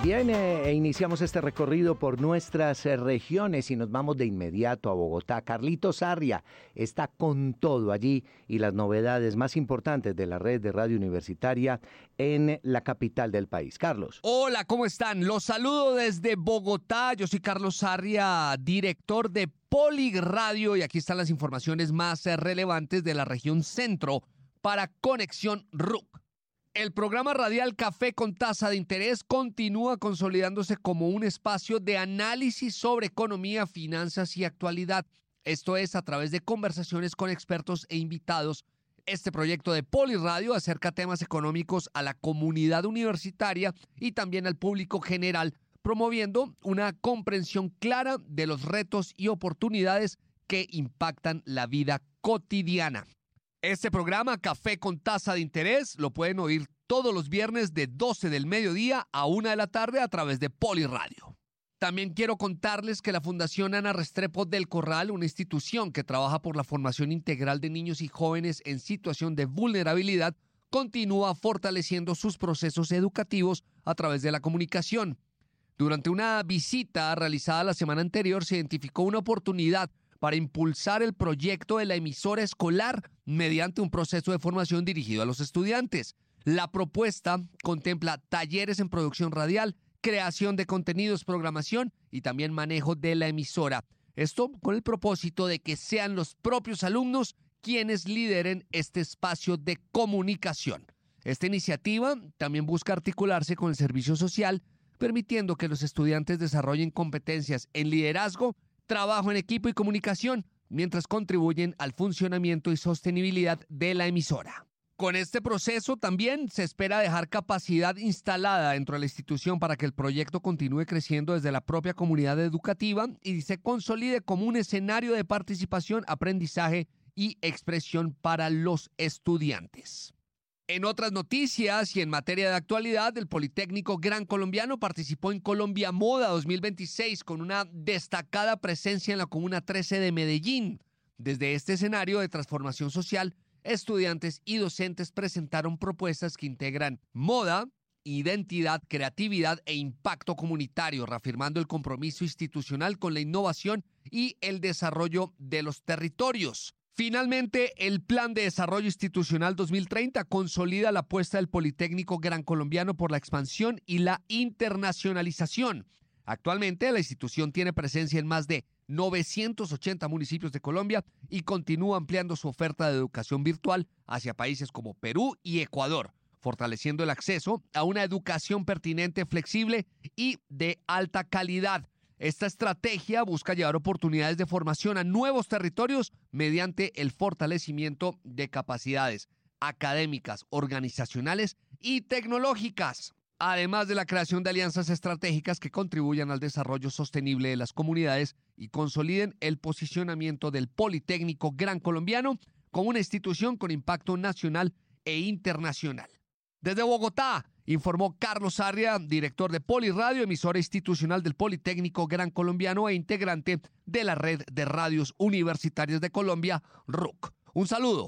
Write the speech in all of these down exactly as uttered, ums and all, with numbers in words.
Bien, eh, iniciamos este recorrido por nuestras eh, regiones y nos vamos de inmediato a Bogotá. Carlitos Sarria está con todo allí y las novedades más importantes de la red de radio universitaria en la capital del país. Carlos. Hola, ¿cómo están? Los saludo desde Bogotá. Yo soy Carlos Sarria, director de Poli Radio, y aquí están las informaciones más eh, relevantes de la región centro para Conexión R U C. El programa radial Café con Tasa de Interés continúa consolidándose como un espacio de análisis sobre economía, finanzas y actualidad. Esto es a través de conversaciones con expertos e invitados. Este proyecto de Poliradio acerca temas económicos a la comunidad universitaria y también al público general, promoviendo una comprensión clara de los retos y oportunidades que impactan la vida cotidiana. Este programa, Café con Tasa de Interés, lo pueden oír todos los viernes de doce del mediodía a una de la tarde a través de Poliradio. También quiero contarles que la Fundación Ana Restrepo del Corral, una institución que trabaja por la formación integral de niños y jóvenes en situación de vulnerabilidad, continúa fortaleciendo sus procesos educativos a través de la comunicación. Durante una visita realizada la semana anterior, se identificó una oportunidad para impulsar el proyecto de la emisora escolar mediante un proceso de formación dirigido a los estudiantes. La propuesta contempla talleres en producción radial, creación de contenidos, programación y también manejo de la emisora. Esto con el propósito de que sean los propios alumnos quienes lideren este espacio de comunicación. Esta iniciativa también busca articularse con el servicio social, permitiendo que los estudiantes desarrollen competencias en liderazgo, trabajo en equipo y comunicación, mientras contribuyen al funcionamiento y sostenibilidad de la emisora. Con este proceso también se espera dejar capacidad instalada dentro de la institución para que el proyecto continúe creciendo desde la propia comunidad educativa y se consolide como un escenario de participación, aprendizaje y expresión para los estudiantes. En otras noticias y en materia de actualidad, el Politécnico Gran Colombiano participó en Colombia Moda dos mil veintiséis con una destacada presencia en la Comuna trece de Medellín. Desde este escenario de transformación social, estudiantes y docentes presentaron propuestas que integran moda, identidad, creatividad e impacto comunitario, reafirmando el compromiso institucional con la innovación y el desarrollo de los territorios. Finalmente, el Plan de Desarrollo Institucional dos mil treinta consolida la apuesta del Politécnico Gran Colombiano por la expansión y la internacionalización. Actualmente, la institución tiene presencia en más de novecientos ochenta municipios de Colombia y continúa ampliando su oferta de educación virtual hacia países como Perú y Ecuador, fortaleciendo el acceso a una educación pertinente, flexible y de alta calidad. Esta estrategia busca llevar oportunidades de formación a nuevos territorios mediante el fortalecimiento de capacidades académicas, organizacionales y tecnológicas, además de la creación de alianzas estratégicas que contribuyan al desarrollo sostenible de las comunidades y consoliden el posicionamiento del Politécnico Gran Colombiano como una institución con impacto nacional e internacional. Desde Bogotá, informó Carlos Sarria, director de Poliradio, emisora institucional del Politécnico Gran Colombiano e integrante de la Red de Radios Universitarias de Colombia, R U C. Un saludo.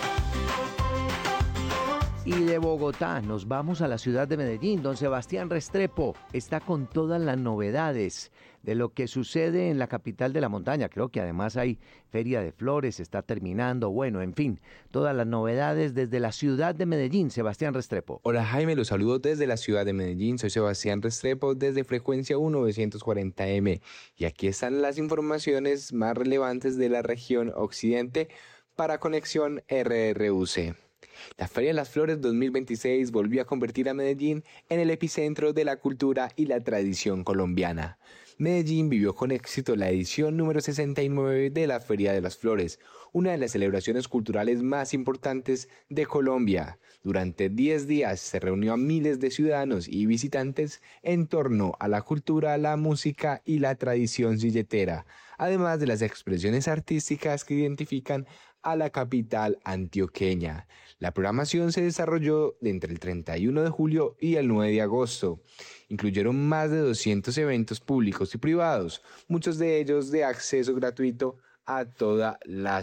Y de Bogotá nos vamos a la ciudad de Medellín. Don Sebastián Restrepo está con todas las novedades de lo que sucede en la capital de la montaña. Creo que además hay Feria de Flores, está terminando, bueno, en fin, todas las novedades desde la ciudad de Medellín. Sebastián Restrepo. Hola Jaime, los saludo desde la ciudad de Medellín. Soy Sebastián Restrepo desde Frecuencia mil novecientos cuarenta eme y aquí están las informaciones más relevantes de la región occidente para Conexión R R U C. La Feria de las Flores dos mil veintiséis volvió a convertir a Medellín en el epicentro de la cultura y la tradición colombiana. Medellín vivió con éxito la edición número sesenta y nueve de la Feria de las Flores, una de las celebraciones culturales más importantes de Colombia. Durante diez días se reunió a miles de ciudadanos y visitantes en torno a la cultura, la música y la tradición silletera, además de las expresiones artísticas que identifican a la capital antioqueña. La programación se desarrolló entre el treinta y uno de julio y el nueve de agosto. Incluyeron más de doscientos eventos públicos y privados, muchos de ellos de acceso gratuito a toda la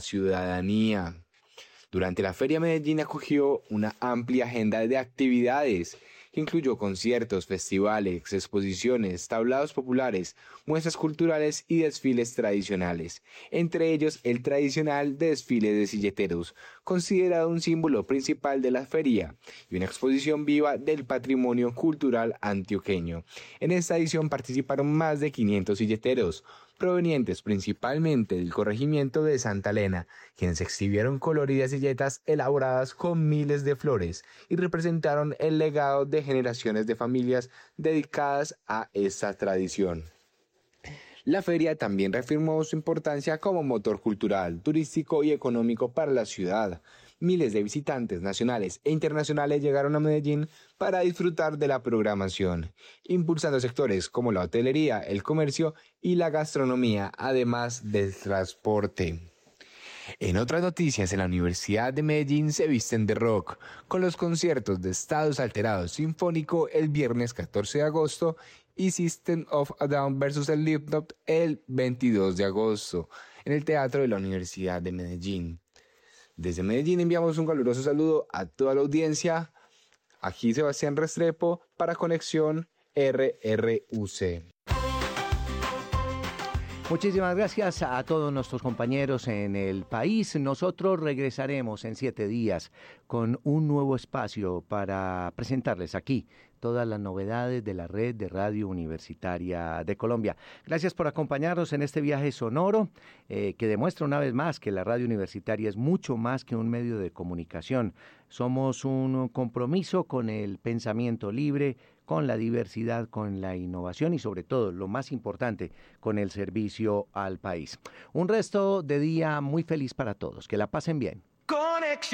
ciudadanía. Durante la feria, Medellín acogió una amplia agenda de actividades que incluyó conciertos, festivales, exposiciones, tablados populares, muestras culturales y desfiles tradicionales, entre ellos el tradicional desfile de silleteros, considerado un símbolo principal de la feria, y una exposición viva del patrimonio cultural antioqueño. En esta edición participaron más de quinientos silleteros, provenientes principalmente del corregimiento de Santa Elena, quienes exhibieron coloridas silletas elaboradas con miles de flores y representaron el legado de generaciones de familias dedicadas a esta tradición. La feria también reafirmó su importancia como motor cultural, turístico y económico para la ciudad. Miles de visitantes nacionales e internacionales llegaron a Medellín para disfrutar de la programación, impulsando sectores como la hotelería, el comercio y la gastronomía, además del transporte. En otras noticias, en la Universidad de Medellín se visten de rock, con los conciertos de Estados Alterados Sinfónico el viernes catorce de agosto y System of a Down versus el Slipknot el veintidós de agosto, en el Teatro de la Universidad de Medellín. Desde Medellín enviamos un caluroso saludo a toda la audiencia. Aquí Sebastián Restrepo para Conexión R R U C. Muchísimas gracias a todos nuestros compañeros en el país. Nosotros regresaremos en siete días con un nuevo espacio para presentarles aquí todas las novedades de la red de Radio Universitaria de Colombia. Gracias por acompañarnos en este viaje sonoro eh, que demuestra una vez más que la radio universitaria es mucho más que un medio de comunicación. Somos un compromiso con el pensamiento libre, con la diversidad, con la innovación y sobre todo, lo más importante, con el servicio al país. Un resto de día muy feliz para todos. Que la pasen bien. Conexión.